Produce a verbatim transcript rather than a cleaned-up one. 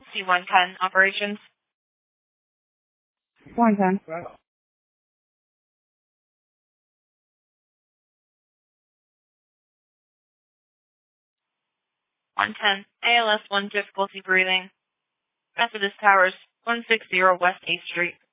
C one ten operations. one ten. one ten, A L S one difficulty breathing. Methodist Towers, one sixty West eighth Street.